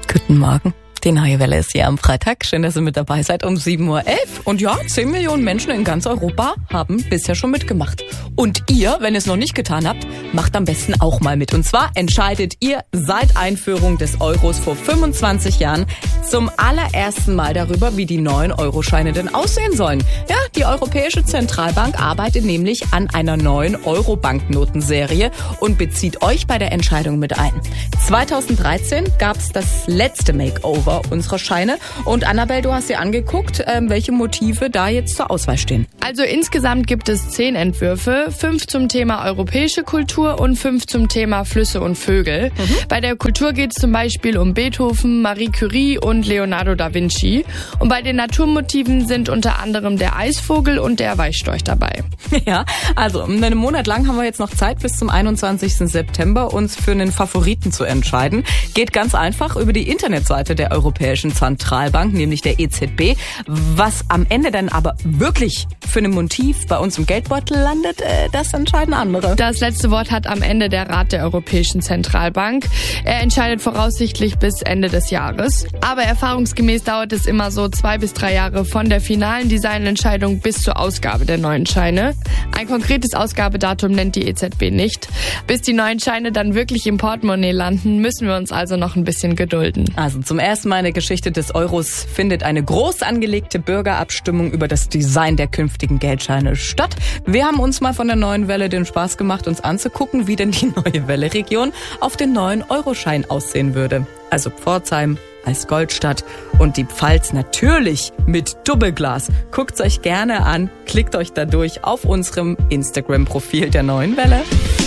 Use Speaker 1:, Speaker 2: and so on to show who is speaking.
Speaker 1: Guten Morgen. Die neue Welle ist hier am Freitag. Schön, dass ihr mit dabei seid um 7.11 Uhr. Und ja, 10 Millionen Menschen in ganz Europa haben bisher schon mitgemacht. Und ihr, wenn ihr es noch nicht getan habt, macht am besten auch mal mit. Und zwar entscheidet ihr seit Einführung des Euros vor 25 Jahren zum allerersten Mal darüber, wie die neuen Euroscheine denn aussehen sollen. Ja, die Europäische Zentralbank arbeitet nämlich an einer neuen Euro-Banknotenserie und bezieht euch bei der Entscheidung mit ein. 2013 gab es das letzte Makeover unserer Scheine. Und Annabelle, du hast dir angeguckt, welche Motive da jetzt zur Auswahl stehen.
Speaker 2: Also insgesamt gibt es 10 Entwürfe, 5 zum Thema europäische Kultur und 5 zum Thema Flüsse und Vögel. Bei der Kultur geht es zum Beispiel um Beethoven, Marie Curie und Leonardo da Vinci. Und bei den Naturmotiven sind unter anderem der Eisvogel und der Weißstorch dabei.
Speaker 1: Ja, also einen Monat lang haben wir jetzt noch Zeit bis zum 21. September, uns für einen Favoriten zu entscheiden. Geht ganz einfach über die Internetseite der Europäischen Zentralbank, nämlich der EZB. Was am Ende dann aber wirklich für ein Motiv bei uns im Geldbeutel landet, das entscheiden andere.
Speaker 2: Das letzte Wort hat am Ende der Rat der Europäischen Zentralbank. Er entscheidet voraussichtlich bis Ende des Jahres. Aber erfahrungsgemäß dauert es immer so 2 bis 3 Jahre von der finalen Designentscheidung bis zur Ausgabe der neuen Scheine. Ein konkretes Ausgabedatum nennt die EZB nicht. Bis die neuen Scheine dann wirklich im Portemonnaie landen, müssen wir uns also noch ein bisschen gedulden.
Speaker 1: Also zum ersten Mal in der Geschichte des Euros findet eine groß angelegte Bürgerabstimmung über das Design der künftigen Geldscheine statt. Wir haben uns mal von der neuen Welle den Spaß gemacht, uns anzugucken, wie denn die neue Welle-Region auf den neuen Euroschein aussehen würde. Also Pforzheim als Goldstadt und die Pfalz natürlich mit Doppelglas. Guckt's euch gerne an, klickt euch da durch auf unserem Instagram-Profil der neuen Welle.